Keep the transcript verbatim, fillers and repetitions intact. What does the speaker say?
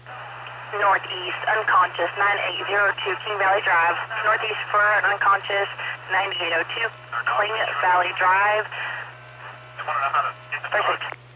Northeast, unconscious, nine eight zero two King Valley Drive. Northeast for unconscious, nine eight zero two King Valley Drive. Perfect.